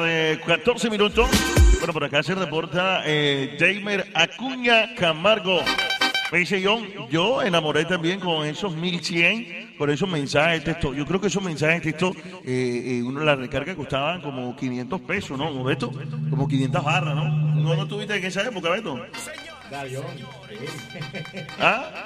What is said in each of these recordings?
14 minutos. Bueno, por acá se reporta Jamer Acuña Camargo. Me dice John, yo enamoré también con esos 1100, con esos mensajes de texto. Yo creo que esos mensajes de texto, uno la recarga costaban como 500 pesos, ¿no, Beto? Como 500 barras, ¿no? ¿No estuviste en esa época, Beto? ¿Ah?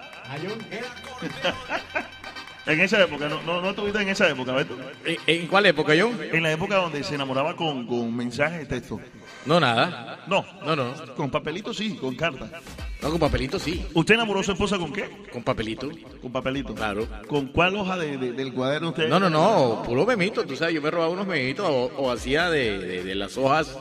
En esa época, no estuviste en esa época, Beto. ¿En cuál época, John? En la época donde se enamoraba con mensajes de texto. No, nada. No. No. Con papelito sí, con carta. No, con papelito sí. ¿Usted enamoró a su esposa con qué? Con papelito. Con papelito. Claro. ¿Con cuál hoja del cuaderno usted? No, puro memito. Tú sabes, yo me robaba unos memitos o hacía de las hojas,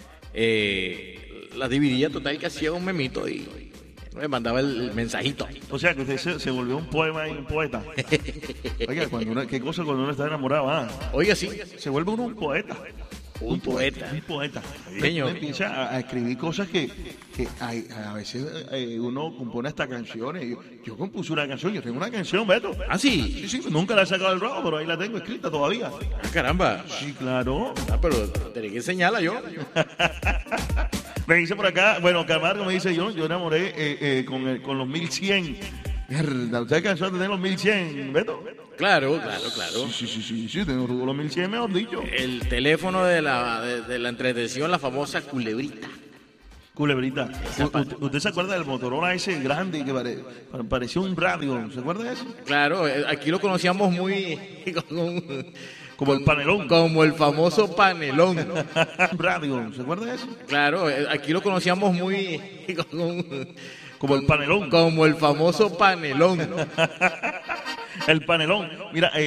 las dividía total que hacía un memito y me mandaba el mensajito. O sea, que usted se volvió un poema y un poeta. Oiga, qué cosa cuando uno está enamorado, ¿ah? Oiga, sí. Se vuelve uno un poeta. Un poeta. Un poeta. Señor. Uno empieza a escribir cosas que a veces uno compone hasta canciones. Yo compuse una canción, yo tengo una canción, Beto. ¿Ah, sí? Sí, nunca la he sacado del rojo, pero ahí la tengo escrita todavía. Ah, caramba. Sí, claro. Ah, pero tenés que enseñarla yo. Me dice por acá, bueno, Camargo me dice yo enamoré con los 1100. Mierda, ¿usted alcanzó a tener los 1100, Beto? Claro. Sí, tengo los 1100, mejor dicho. El teléfono de la entretención, la famosa culebrita. Culebrita. ¿Usted se acuerda del Motorola ese grande que parecía un radio? ¿Se acuerda de eso? Claro, aquí lo conocíamos muy... Como el panelón. Como el famoso panelón. Radio, ¿se acuerda de eso? Claro, aquí lo conocíamos muy... Como el panelón. Como el famoso panelón. El panelón. Mira,